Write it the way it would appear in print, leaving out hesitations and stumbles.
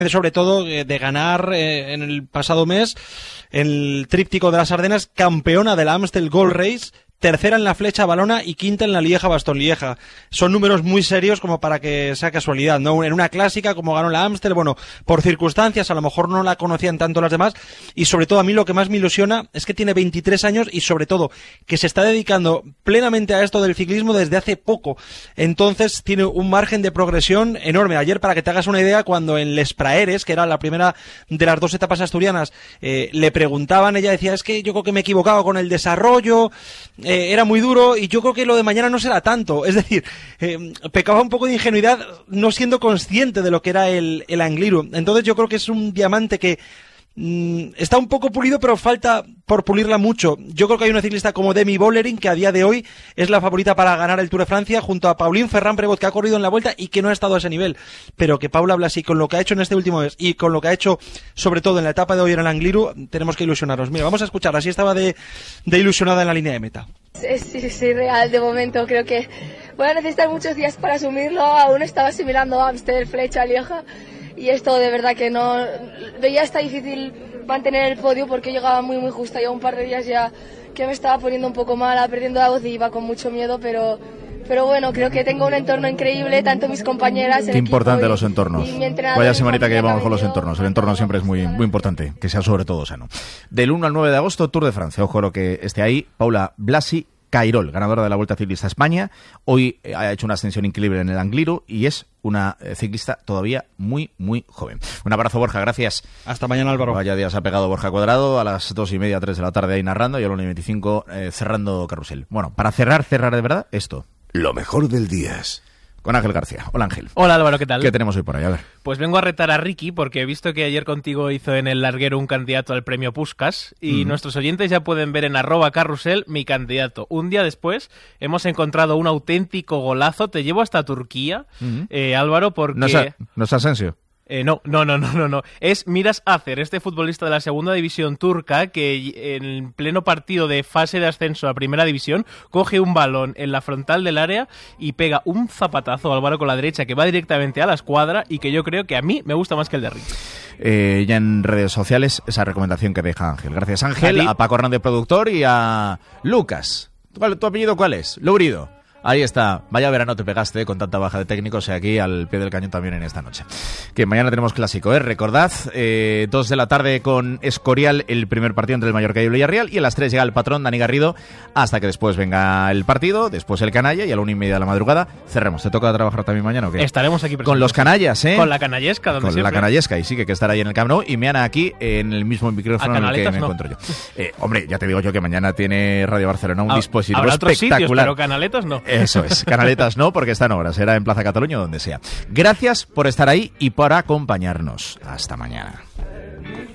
sobre todo de ganar en el pasado mes el tríptico de las Ardenas, campeona de la Amstel Gold Race, tercera en la Flecha Valona y quinta en la Lieja-Bastogne-Lieja. Son números muy serios como para que sea casualidad, ¿no? En una clásica como ganó la Amstel, bueno, por circunstancias, a lo mejor no la conocían tanto las demás, y sobre todo a mí lo que más me ilusiona es que tiene 23 años y sobre todo que se está dedicando plenamente a esto del ciclismo desde hace poco. Entonces tiene un margen de progresión enorme. Ayer, para que te hagas una idea, cuando en Les Praeres, que era la primera de las dos etapas asturianas, le preguntaban, ella decía, es que yo creo que me he equivocado con el desarrollo, era muy duro y yo creo que lo de mañana no será tanto. Es decir, pecaba un poco de ingenuidad no siendo consciente de lo que era el Angliru. Entonces yo creo que es un diamante que está un poco pulido, pero falta por pulirla mucho. Yo creo que hay una ciclista como Demi Vollering que a día de hoy es la favorita para ganar el Tour de Francia, junto a Pauline Ferrand-Prévot, que ha corrido en la Vuelta y que no ha estado a ese nivel, pero que Paula Blasi, con lo que ha hecho en este último mes y con lo que ha hecho sobre todo en la etapa de hoy en el Angliru, tenemos que ilusionarnos. Mira, vamos a escuchar, así estaba de ilusionada en la línea de meta. Sí, real, de momento creo que voy a necesitar muchos días para asumirlo. Aún estaba asimilando Amstel, Flecha, Lieja, y esto de verdad que no veía hasta difícil mantener el podio porque llegaba muy justa, ya un par de días ya que me estaba poniendo un poco mala, perdiendo la voz y iba con mucho miedo, pero bueno, creo que tengo un entorno increíble, tanto mis compañeras, Qué importante los entornos. Vaya semanita que llevamos con los entornos. El entorno siempre es muy importante, que sea sobre todo sano. Del 1 al 9 de agosto, Tour de Francia. Ojo lo que esté ahí, Paula Blasi Cairol, ganadora de la Vuelta Ciclista a España. Hoy ha hecho una ascensión increíble en el Angliru y es una ciclista todavía muy joven. Un abrazo, Borja, gracias. Hasta mañana, Álvaro. Vaya días ha pegado Borja Cuadrado, a las 2:30, 3 de la tarde ahí narrando, y a las 1:25 cerrando carrusel. Bueno, para cerrar de verdad, esto. Lo mejor del día. Con Ángel García. Hola, Ángel. Hola, Álvaro, ¿qué tal? ¿Qué tenemos hoy por ahí? A ver. Pues vengo a retar a Ricky porque he visto que ayer contigo hizo en el larguero un candidato al premio Puskás y nuestros oyentes ya pueden ver en @carrusel mi candidato. Un día después hemos encontrado un auténtico golazo. Te llevo hasta Turquía, Álvaro, porque... ¿No es Asensio? No. Es Miras Acer, este futbolista de la segunda división turca que en pleno partido de fase de ascenso a primera división coge un balón en la frontal del área y pega un zapatazo, Álvaro, con la derecha que va directamente a la escuadra y que yo creo que a mí me gusta más que el de Ricky. Ya en redes sociales esa recomendación que deja Ángel. Gracias, Ángel, a Paco Hernández, productor, y a Lucas. ¿Tu apellido cuál es? Lourido. Ahí está, vaya verano te pegaste con tanta baja de técnicos aquí al pie del cañón también en esta noche. Que mañana tenemos clásico, recordad, 2 de la tarde con Escorial, el primer partido entre el Mallorca y el Villarreal, y a las 3 llega el patrón Dani Garrido, hasta que después venga el partido, después el canalla, y a la 1:30 de la madrugada cerremos. ¿Te toca trabajar también mañana o qué? Estaremos aquí presentes. Con los canallas, Con la canallesca, donde con siempre. La canallesca, y sí que hay que estar ahí en el Camp Nou, y me han aquí en el mismo micrófono en el que me encuentro yo. Hombre, ya te digo yo que mañana tiene Radio Barcelona un dispositivo habrá espectacular. otros sitios, pero canaletas no. Eso es, canaletas no, porque está en obras, será en Plaza Cataluña o donde sea. Gracias por estar ahí y por acompañarnos. Hasta mañana.